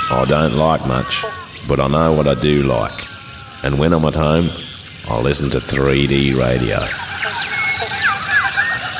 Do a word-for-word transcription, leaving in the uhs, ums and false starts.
I don't like much, but I know what I do like. And when I'm at home, I listen to three D radio.